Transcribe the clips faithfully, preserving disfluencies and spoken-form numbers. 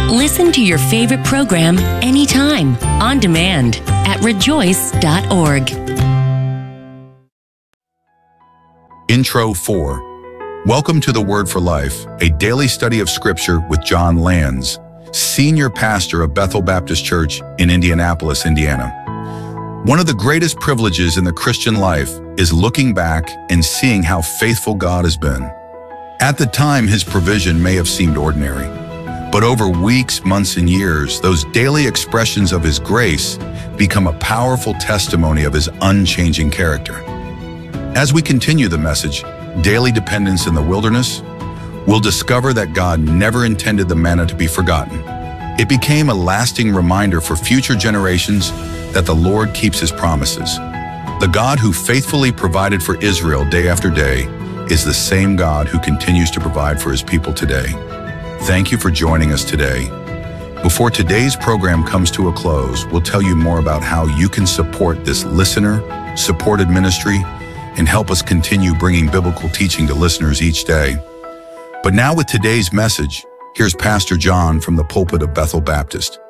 Listen to your favorite program anytime, on demand, at rejoice dot org. Intro four. Welcome to the Word for Life, a daily study of Scripture with John Lands, Senior Pastor of Bethel Baptist Church in Indianapolis, Indiana. One of the greatest privileges in the Christian life is looking back and seeing how faithful God has been. At the time, His provision may have seemed ordinary, but over weeks, months, and years, those daily expressions of His grace become a powerful testimony of His unchanging character. As we continue the message, Daily Dependence in the Wilderness, we'll discover that God never intended the manna to be forgotten. It became a lasting reminder for future generations that the Lord keeps His promises. The God who faithfully provided for Israel day after day is the same God who continues to provide for His people today. Thank you for joining us today. Before today's program comes to a close, we'll tell you more about how you can support this listener-supported ministry and help us continue bringing biblical teaching to listeners each day. But now with today's message, here's Pastor John from the pulpit of Bethel Baptist.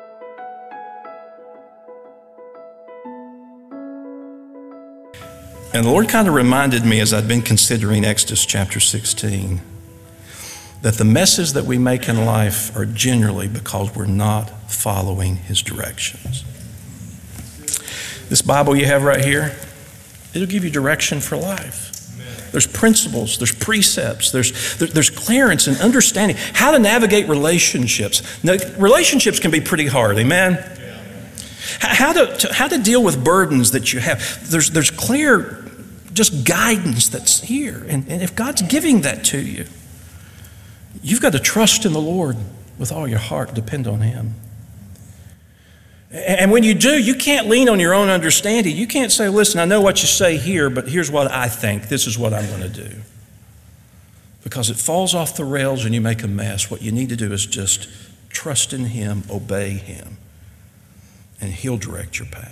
And the Lord kind of reminded me as I'd been considering Exodus chapter sixteen, that the messes that we make in life are generally because we're not following His directions. This Bible you have right here, it'll give you direction for life. Amen. There's principles, there's precepts, there's there, there's clearance and understanding how to navigate relationships. Now, relationships can be pretty hard, amen? Yeah. How to, to how to deal with burdens that you have. There's there's clear just guidance that's here. And, and if God's giving that to you, you've got to trust in the Lord with all your heart, depend on Him. And when you do, you can't lean on your own understanding. You can't say, listen, I know what you say here, but here's what I think. This is what I'm going to do. Because it falls off the rails and you make a mess. What you need to do is just trust in Him, obey Him, and He'll direct your path.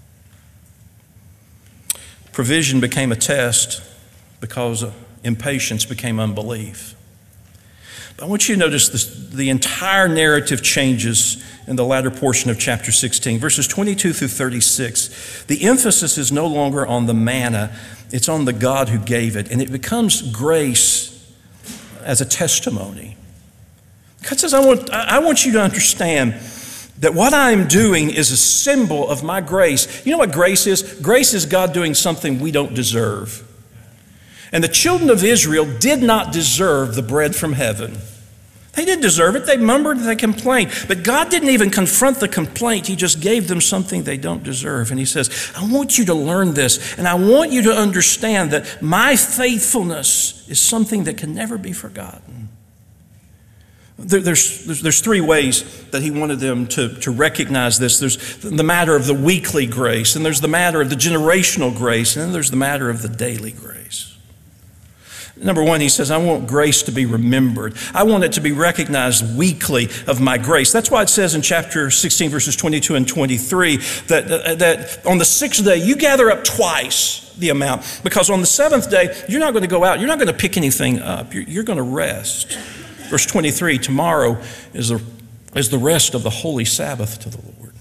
Provision became a test because impatience became unbelief. I want you to notice this, the entire narrative changes in the latter portion of chapter sixteen, verses twenty-two through thirty-six. The emphasis is no longer on the manna, it's on the God who gave it, and it becomes grace as a testimony. God says, I want, I want you to understand that what I'm doing is a symbol of my grace. You know what grace is? Grace is God doing something we don't deserve. And the children of Israel did not deserve the bread from heaven. They didn't deserve it. They murmured, they complained. But God didn't even confront the complaint. He just gave them something they don't deserve. And He says, I want you to learn this, and I want you to understand that my faithfulness is something that can never be forgotten. There, there's, there's, there's three ways that He wanted them to, to recognize this. There's the matter of the weekly grace, and there's the matter of the generational grace, and then there's the matter of the daily grace. Number one, He says, I want grace to be remembered. I want it to be recognized weekly of my grace. That's why it says in chapter sixteen, verses twenty-two and twenty-three, that, uh, that on the sixth day, you gather up twice the amount. Because on the seventh day, you're not going to go out. You're not going to pick anything up. You're, you're going to rest. Verse twenty-three, tomorrow is the, is the rest of the holy Sabbath to the Lord.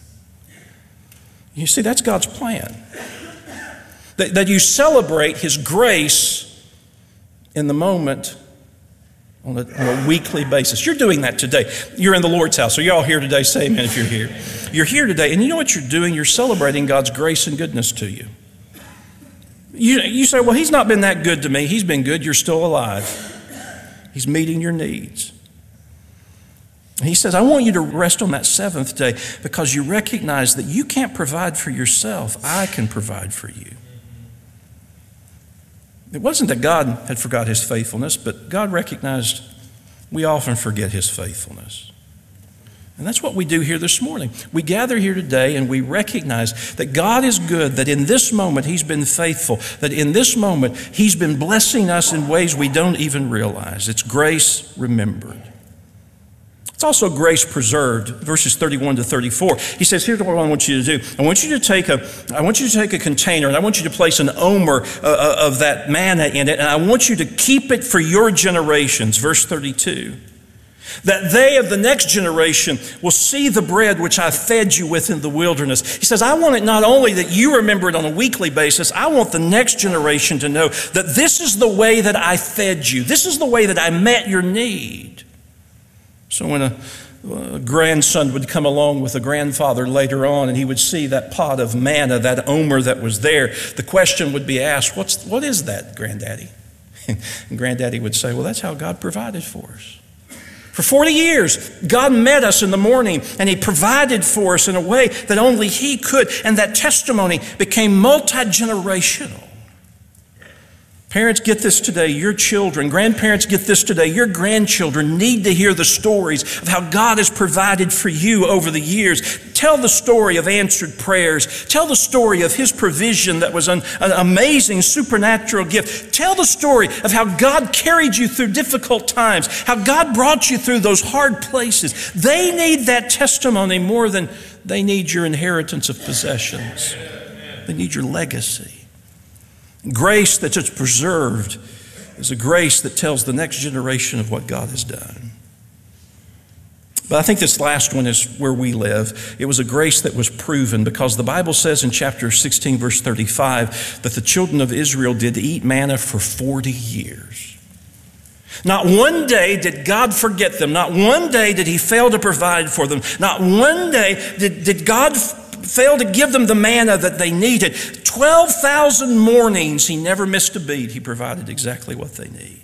You see, that's God's plan. That, that you celebrate His grace in the moment on a, on a weekly basis. You're doing that today. You're in the Lord's house. Are you all here today? Say amen if you're here. You're here today, and you know what you're doing? You're celebrating God's grace and goodness to you. You, you say, well, He's not been that good to me. He's been good. You're still alive. He's meeting your needs. He says, I want you to rest on that seventh day because you recognize that you can't provide for yourself. I can provide for you. It wasn't that God had forgot His faithfulness, but God recognized we often forget His faithfulness. And that's what we do here this morning. We gather here today and we recognize that God is good, that in this moment He's been faithful, that in this moment He's been blessing us in ways we don't even realize. It's grace remembered. It's also grace preserved, verses thirty-one to thirty-four. He says, here's what I want you to do. I want you to take a, I want you to take a container, and I want you to place an omer uh, of that manna in it, and I want you to keep it for your generations. Verse thirty-two. That they of the next generation will see the bread which I fed you with in the wilderness. He says, I want it not only that you remember it on a weekly basis, I want the next generation to know that this is the way that I fed you. This is the way that I met your need. So when a, a grandson would come along with a grandfather later on and he would see that pot of manna, that omer that was there, the question would be asked, What's, what is that, Granddaddy? And Granddaddy would say, well, that's how God provided for us. For forty years, God met us in the morning and He provided for us in a way that only He could. And that testimony became multi-generational. Parents, get this today. Your children, grandparents, get this today. Your grandchildren need to hear the stories of how God has provided for you over the years. Tell the story of answered prayers. Tell the story of His provision that was an, an amazing supernatural gift. Tell the story of how God carried you through difficult times, how God brought you through those hard places. They need that testimony more than they need your inheritance of possessions. They need your legacy. Grace that's just preserved is a grace that tells the next generation of what God has done. But I think this last one is where we live. It was a grace that was proven because the Bible says in chapter sixteen, verse thirty-five, that the children of Israel did eat manna for forty years. Not one day did God forget them. Not one day did He fail to provide for them. Not one day did, did God failed to give them the manna that they needed. twelve thousand mornings, He never missed a beat. He provided exactly what they need.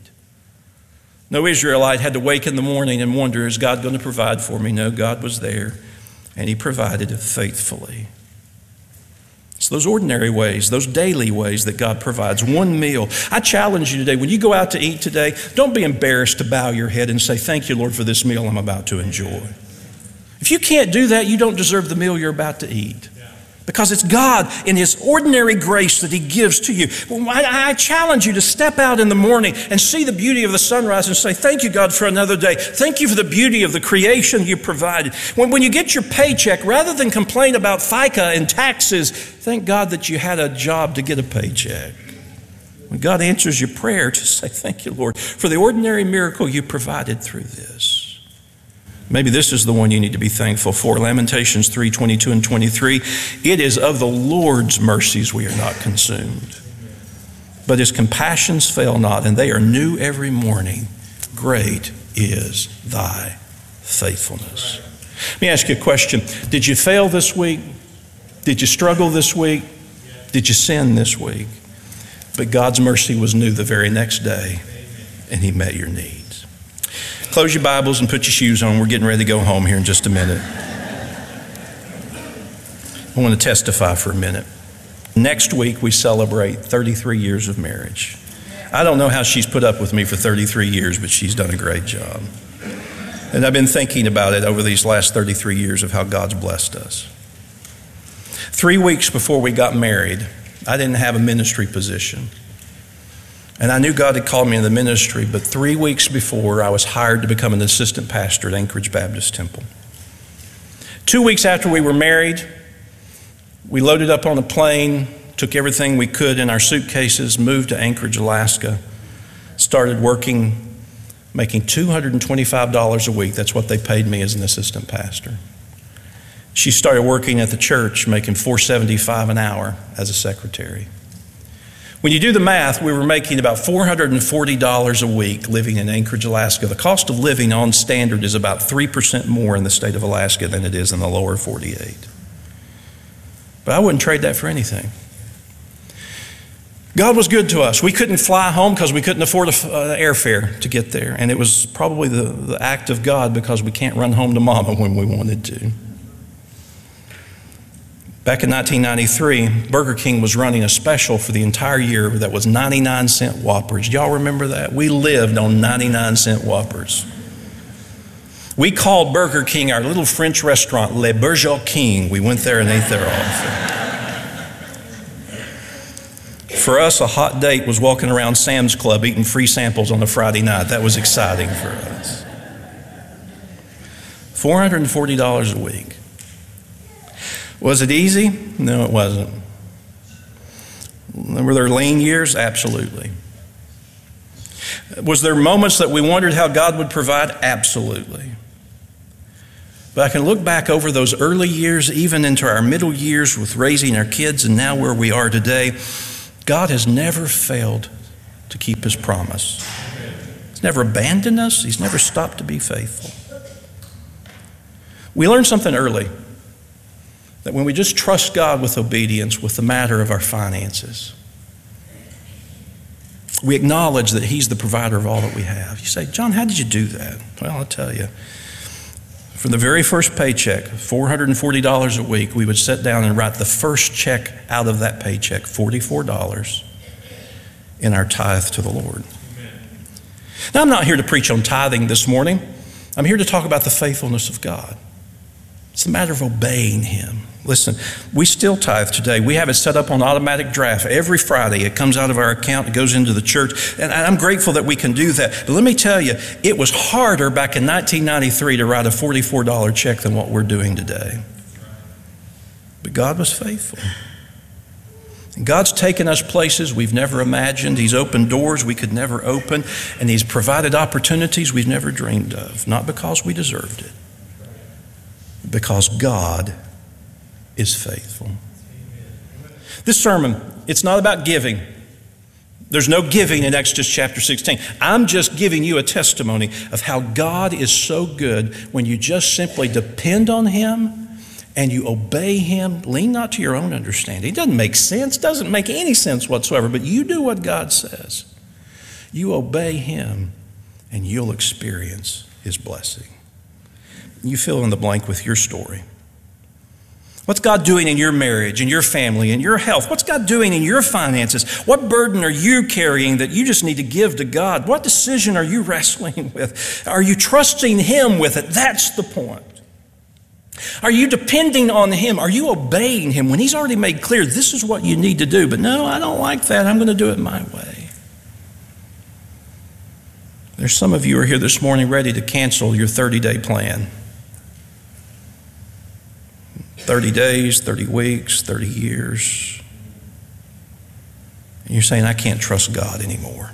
No Israelite had to wake in the morning and wonder, is God going to provide for me? No, God was there, and He provided it faithfully. It's those ordinary ways, those daily ways that God provides. One meal. I challenge you today, when you go out to eat today, don't be embarrassed to bow your head and say, thank you, Lord, for this meal I'm about to enjoy. If you can't do that, you don't deserve the meal you're about to eat. Because it's God in His ordinary grace that He gives to you. I, I challenge you to step out in the morning and see the beauty of the sunrise and say, thank you, God, for another day. Thank you for the beauty of the creation you provided. When, when you get your paycheck, rather than complain about FICA and taxes, thank God that you had a job to get a paycheck. When God answers your prayer, just say, thank you, Lord, for the ordinary miracle you provided through this. Maybe this is the one you need to be thankful for. Lamentations three, twenty-two and twenty-three. It is of the Lord's mercies we are not consumed, but His compassions fail not, and they are new every morning. Great is thy faithfulness. Let me ask you a question. Did you fail this week? Did you struggle this week? Did you sin this week? But God's mercy was new the very next day, and He met your needs. Close your Bibles and put your shoes on. We're getting ready to go home here in just a minute. I want to testify for a minute. Next week, we celebrate thirty-three years of marriage. I don't know how she's put up with me for thirty-three years, but she's done a great job. And I've been thinking about it over these last thirty-three years of how God's blessed us. Three weeks before we got married, I didn't have a ministry position. And I knew God had called me in the ministry, but three weeks before, I was hired to become an assistant pastor at Anchorage Baptist Temple. Two weeks after we were married, we loaded up on a plane, took everything we could in our suitcases, moved to Anchorage, Alaska, started working, making two hundred twenty-five dollars a week. That's what they paid me as an assistant pastor. She started working at the church, making four dollars and seventy-five cents an hour as a secretary. When you do the math, we were making about four hundred forty dollars a week living in Anchorage, Alaska. The cost of living on standard is about three percent more in the state of Alaska than it is in the lower forty-eight. But I wouldn't trade that for anything. God was good to us. We couldn't fly home because we couldn't afford an uh, airfare to get there. And it was probably the, the act of God because we can't run home to Mama when we wanted to. Back in nineteen ninety-three, Burger King was running a special for the entire year that was ninety-nine cent Whoppers. Y'all remember that? We lived on ninety-nine cent Whoppers. We called Burger King our little French restaurant, Le Burger King. We went there and ate there often. For us, a hot date was walking around Sam's Club eating free samples on a Friday night. That was exciting for us. four hundred forty dollars a week. Was it easy? No, it wasn't. Were there lean years? Absolutely. Was there moments that we wondered how God would provide? Absolutely. But I can look back over those early years, even into our middle years with raising our kids, and now where we are today. God has never failed to keep His promise. He's never abandoned us. He's never stopped to be faithful. We learned something early, that when we just trust God with obedience with the matter of our finances, we acknowledge that He's the provider of all that we have. You say, John, how did you do that? Well, I'll tell you. From the very first paycheck, four hundred forty dollars a week, we would sit down and write the first check out of that paycheck, forty-four dollars, in our tithe to the Lord. Now, I'm not here to preach on tithing this morning. I'm here to talk about the faithfulness of God. It's a matter of obeying Him. Listen, we still tithe today. We have it set up on automatic draft. Every Friday it comes out of our account, it goes into the church, and I'm grateful that we can do that. But let me tell you, it was harder back in nineteen ninety-three to write a forty-four dollars check than what we're doing today. But God was faithful. And God's taken us places we've never imagined. He's opened doors we could never open, and He's provided opportunities we've never dreamed of, not because we deserved it, because God is faithful. This sermon, it's not about giving. There's no giving in Exodus chapter sixteen. I'm just giving you a testimony of how God is so good when you just simply depend on Him and you obey Him. Lean not to your own understanding. It doesn't make sense, doesn't make any sense whatsoever, but you do what God says. You obey Him and you'll experience His blessing. You fill in the blank with your story. What's God doing in your marriage, in your family, in your health? What's God doing in your finances? What burden are you carrying that you just need to give to God? What decision are you wrestling with? Are you trusting Him with it? That's the point. Are you depending on Him? Are you obeying Him when He's already made clear this is what you need to do? But no, I don't like that. I'm going to do it my way. There's some of you who are here this morning ready to cancel your thirty-day plan. thirty days, thirty weeks, thirty years. And you're saying, I can't trust God anymore.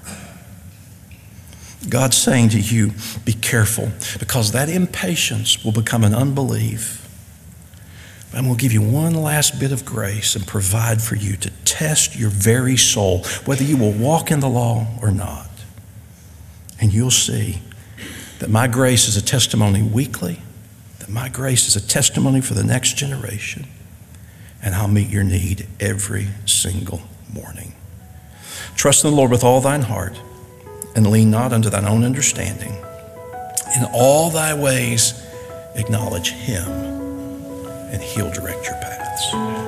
God's saying to you, be careful, because that impatience will become an unbelief. And we'll give you one last bit of grace and provide for you to test your very soul, whether you will walk in the law or not. And you'll see that my grace is a testimony weekly, that my grace is a testimony for the next generation, and I'll meet your need every single morning. Trust in the Lord with all thine heart, and lean not unto thine own understanding. In all thy ways acknowledge Him, and He'll direct your paths.